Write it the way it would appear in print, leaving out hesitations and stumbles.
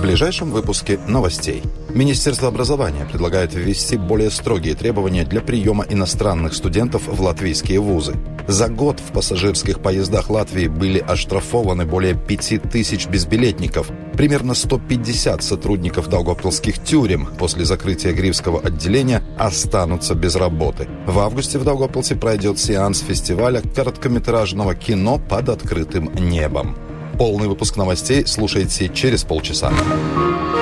ближайшем выпуске новостей. Министерство образования предлагает ввести более строгие требования для приема иностранных студентов в латвийские вузы. За год в пассажирских поездах Латвии были оштрафованы более 5000 безбилетников. Примерно 150 сотрудников даугавпилских тюрем после закрытия Гривского отделения останутся без работы. В августе в Даугавпилсе пройдет сеанс фестиваля короткометражного кино под открытым небом. Полный выпуск новостей слушайте через полчаса.